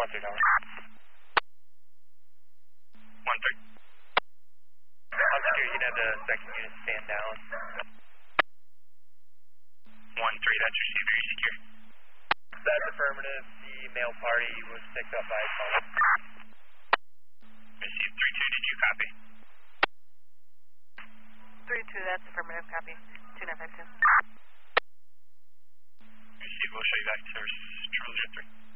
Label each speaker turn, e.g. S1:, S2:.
S1: Oscar Tower.
S2: 1-3.
S1: Oscar, you can have the second unit stand down.
S2: 1-3, that's received. Are you secure?
S1: That's affirmative. The male party was picked up by a phone.
S2: Received 3-2, did you copy?
S3: 3-2, that's affirmative, copy. 2952.
S2: Received, we'll show you back to Charlie 3.